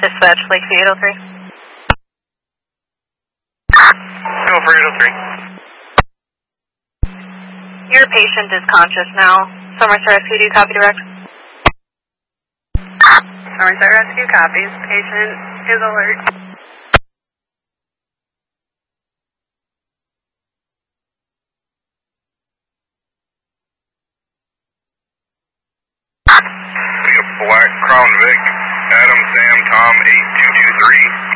Dispatch, Lakeview 803. Go for 803. Your patient is conscious now. Somerset Rescue, do you copy direct? Somerset Rescue copies. Patient is alert. We have Black Crown Vic, Adam Sam Tom 8223.